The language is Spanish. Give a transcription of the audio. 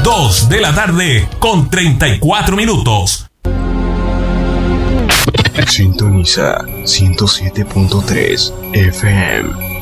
2 de la tarde con 34 minutos. Sintoniza 107.3 FM.